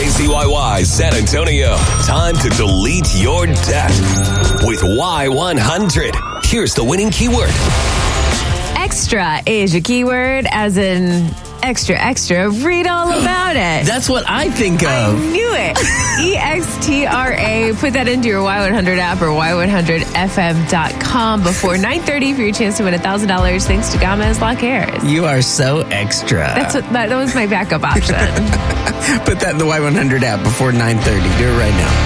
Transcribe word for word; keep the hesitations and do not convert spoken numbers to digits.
C Y Y San Antonio. Time to delete your debt with Y one hundred. Here's the winning keyword. Extra is your keyword, as in extra, extra. Read all about it. That's what I think of. I knew it. E X T R A. Put that into your Y one hundred app or Y one hundred F M dot com before nine thirty for your chance to win one thousand dollars thanks to Gama's Lawn Cares. You are so extra. That's what, that, that was my backup option. Put that in the Y one hundred app before nine thirty. Do it right now.